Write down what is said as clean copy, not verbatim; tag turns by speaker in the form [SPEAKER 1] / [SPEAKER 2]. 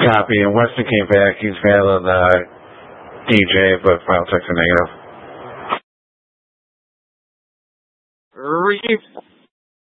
[SPEAKER 1] Copy. And Weston came back. He's valid DJ, but file text are negative.
[SPEAKER 2] Reef.